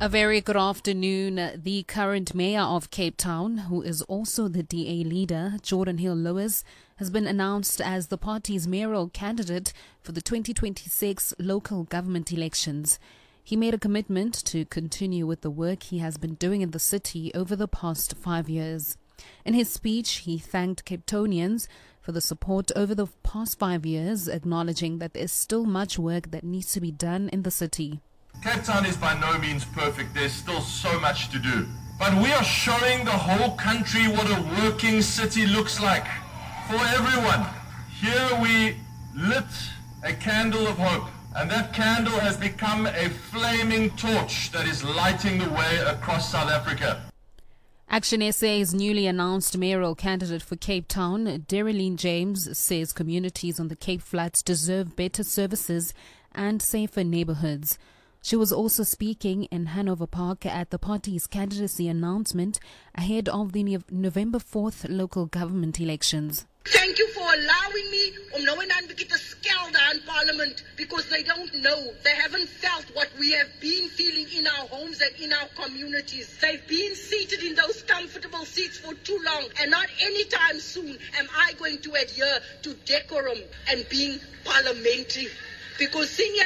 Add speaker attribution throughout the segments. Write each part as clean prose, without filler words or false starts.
Speaker 1: A very good afternoon. The current mayor of Cape Town, who is also the DA leader, Jordan Hill-Lewis, has been announced as the party's mayoral candidate for the 2026 local government elections. He made a commitment to continue with the work he has been doing in the city over the past 5 years. In his speech, he thanked Cape Townians for the support over the past 5 years, acknowledging that there is still much work that needs to be done in the city.
Speaker 2: Cape Town is by no means perfect. There's still so much to do. But we are showing the whole country what a working city looks like for everyone. Here we lit a candle of hope, and that candle has become a flaming torch that is lighting the way across South Africa.
Speaker 1: Action SA's newly announced mayoral candidate for Cape Town, Dereline James, says communities on the Cape Flats deserve better services and safer neighborhoods. She was also speaking in Hanover Park at the party's candidacy announcement ahead of the November 4th local government elections.
Speaker 3: Thank you for allowing me om nou en dan 'n bietjie te skel daar in Parliament, because they don't know. They haven't felt what we have been feeling in our homes and in our communities. They've been seated in those comfortable seats for too long, and not anytime soon am I going to adhere to decorum and being parliamentary. Because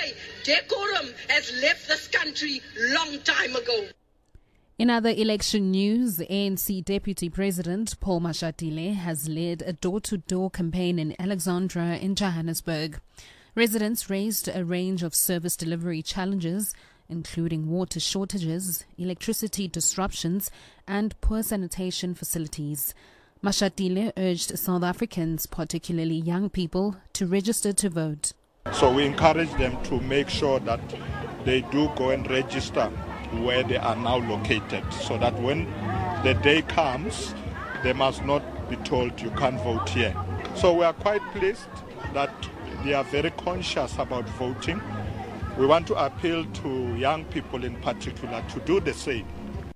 Speaker 3: decorum has left this country long time ago.
Speaker 1: In other election news, ANC Deputy President Paul Mashatile has led a door-to-door campaign in Alexandra in Johannesburg. Residents raised a range of service delivery challenges, including water shortages, electricity disruptions, and poor sanitation facilities. Mashatile urged South Africans, particularly young people, to register to vote.
Speaker 4: So we encourage them to make sure that they do go and register where they are now located, so that when the day comes, they must not be told you can't vote here. So we are quite pleased that they are very conscious about voting. We want to appeal to young people in particular to do the same.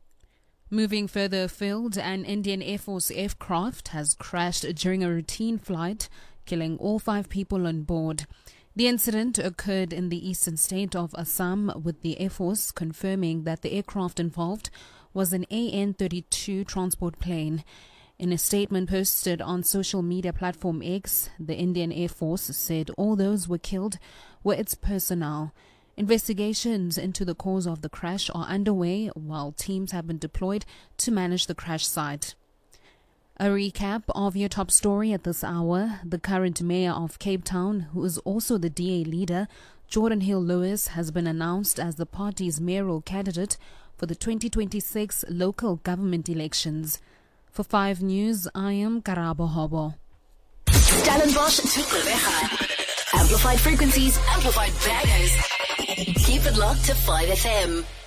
Speaker 1: Moving further afield, an Indian Air Force aircraft has crashed during a routine flight, killing all 5 people on board. The incident occurred in the eastern state of Assam, with the Air Force confirming that the aircraft involved was an AN-32 transport plane. In a statement posted on social media platform X, the Indian Air Force said all those were killed were its personnel. Investigations into the cause of the crash are underway, while teams have been deployed to manage the crash site. A recap of your top story at this hour. The current mayor of Cape Town, who is also the DA leader, Jordan Hill-Lewis, has been announced as the party's mayoral candidate for the 2026 local government elections. For 5 News, I am Karabo Hobo.
Speaker 5: Stellenbosch to Gqeberha. Amplified frequencies, amplified bangers. Keep it locked to 5FM.